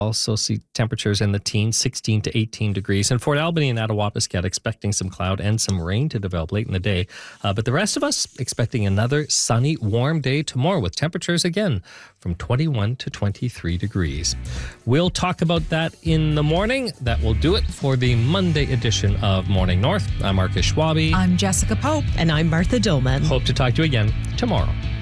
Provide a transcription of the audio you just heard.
Also see temperatures in the teens, 16 to 18 degrees. And Fort Albany and Attawapiskat expecting some cloud and some rain to develop late in the day. But the rest of us expecting another sunny, warm day tomorrow with temperatures again from 21 to 23 degrees. We'll talk about that in the morning. That will do it for the Monday edition of Morning North. I'm Marcus Schwabe. I'm Jessica Pope. And I'm Martha Dillman. Hope to talk to you again tomorrow.